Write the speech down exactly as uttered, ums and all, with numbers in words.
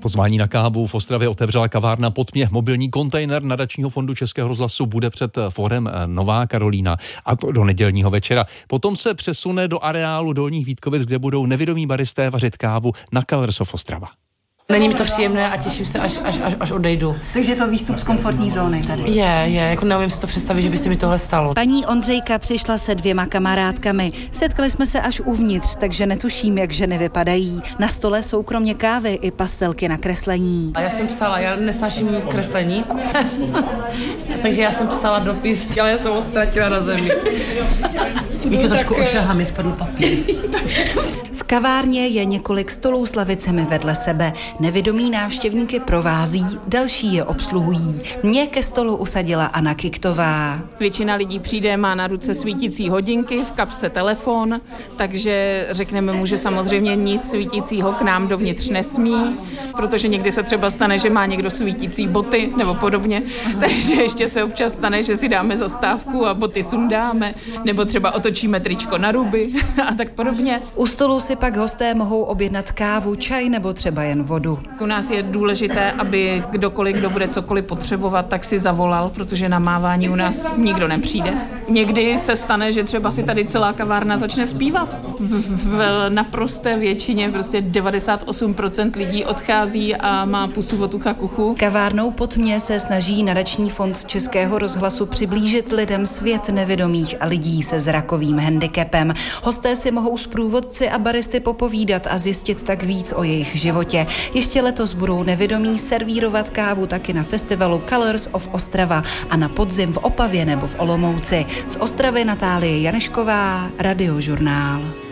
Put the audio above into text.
pozvání na kávu v Ostravě otevřela kavárna Pod mě. Mobilní kontejner nadačního fondu Českého rozhlasu bude před fórem Nová Karolína, a to do nedělního večera. Potom se přesune do areálu Dolních Vítkovic, kde budou nevědomí baristé vařit kávu na Colors of Ostrava. Není mi to příjemné a těším se, až, až, až, až odejdu. Takže je to výstup z komfortní zóny tady. Je, je, jako neumím si to představit, že by se mi tohle stalo. Paní Ondřejka přišla se dvěma kamarádkami. Setkali jsme se až uvnitř, takže netuším, jak ženy vypadají. Na stole jsou kromě kávy i pastelky na kreslení. A já jsem psala, já nesnáším kreslení, takže já jsem psala dopis, ale já jsem ho ztratila na zemi. Víte, no, trošku ošahá, mi spadl papír. V kavárně je několik stolů s lavicemi vedle sebe. Nevědomí návštěvníky provází, další je obsluhují. Mě ke stolu usadila Anna Kiktová. Většina lidí přijde, má na ruce svítící hodinky, v kapse telefon, takže řekneme mu, že samozřejmě nic svítícího k nám dovnitř nesmí, protože někdy se třeba stane, že má někdo svítící boty nebo podobně, takže ještě se občas stane, že si dáme zastávku a boty sundáme, nebo třeba otočíme tričko na ruby a tak podobně. U stolu si pak hosté mohou objednat kávu, čaj nebo třeba jen vodu. U nás je důležité, aby kdokoliv, kdo bude cokoliv potřebovat, tak si zavolal, protože na mávání u nás nikdo nepřijde. Někdy se stane, že třeba si tady celá kavárna začne zpívat. V, v naprosté většině, prostě devadesát osm procent lidí odchází a má pusu od ucha k uchu. Kavárnou Pod mě se snaží nadační fond Českého rozhlasu přiblížit lidem svět nevědomých a lidí se zrakovým handicapem. Hosté si mohou s průvodci a baristy popovídat a zjistit tak víc o jejich životě. Ještě letos budou nevědomí servírovat kávu taky na festivalu Colors of Ostrava a na podzim v Opavě nebo v Olomouci. Z Ostravy Natálie Janešková, Radiožurnál.